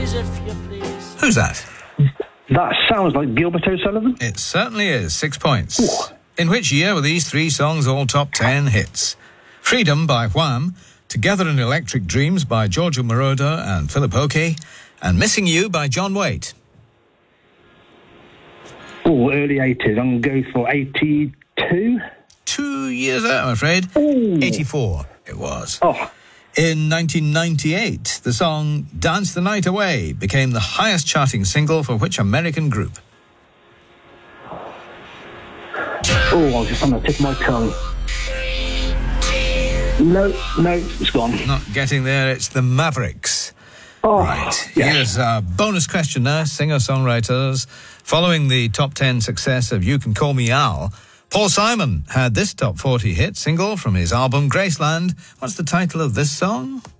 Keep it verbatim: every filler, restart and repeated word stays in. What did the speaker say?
Who's that? That sounds like Gilbert O'Sullivan. It certainly is. Six points. Ooh. In which year were these three songs all top ten hits? Freedom by Wham, Together in Electric Dreams by Giorgio Moroder and Philip Oakey, and Missing You by John Waite. Oh, early eighties. I'm going to go for eighty-two. Two years out, I'm afraid. Ooh. eighty-four it was. Oh. In nineteen ninety-eight, the song Dance the Night Away became the highest charting single for which American group? Oh, I was just on the tip of my tongue. No, no, it's gone. Not getting there, it's the Mavericks. Oh, Right. yes. Here's a bonus question now, singer-songwriters. Following the top ten success of You Can Call Me Al, Paul Simon had this top forty hit single from his album Graceland. What's the title of this song?